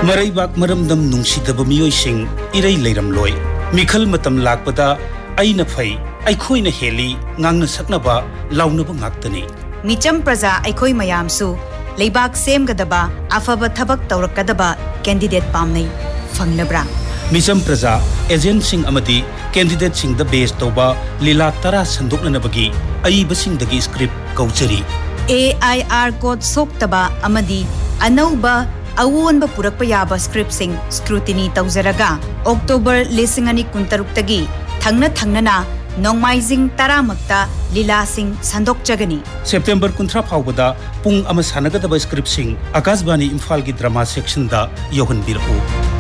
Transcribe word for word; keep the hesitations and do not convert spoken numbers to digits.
Maraibaak maramdam nungsidaba miyoising iray leiramloi. Mikhal matam lakpada aina phai aikhoina heli ngangna saknaba launaba ngaktani. Micham praja aikhoi mayamsu leibak semgadaba afaba thabak tawrakadaba candidate pamnai fangnabra. Micham praja agent sing amadi candidate sing the base toba lila tara sandoknanabagi aiba sing dagi script kaujari. A I R code soktaba amadi anauba awonba purakpa yaba script sing scrutiny tawzaraga October lisingani kuntaruk tagi thangna thangnana nongmaijing taramakta lila sing sandok jagani. September kuntra phawbada pung ama sanagadaba script sing Akashbani Imphal gi drama section da yohan biru.